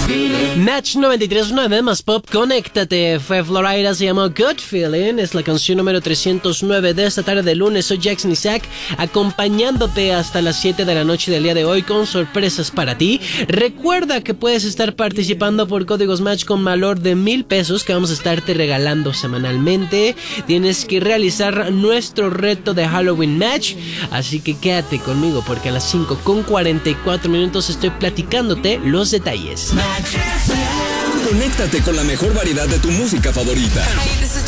Natch 93.9 más pop, conéctate. Fue Florida, se llamó Good Feeling. Es la canción número 309 de esta tarde de lunes. Soy Jackson Isaac, acompañándote hasta las 7 de la noche del día de hoy con sorpresas para ti. Recuerda que puedes estar participando por códigos Match con valor de 1,000 pesos que vamos a estarte regalando semanalmente. Tienes que realizar nuestro reto de Halloween Match, así que quédate conmigo porque a las 5:44 estoy platicándote los detalles. Conéctate con la mejor variedad de tu música favorita.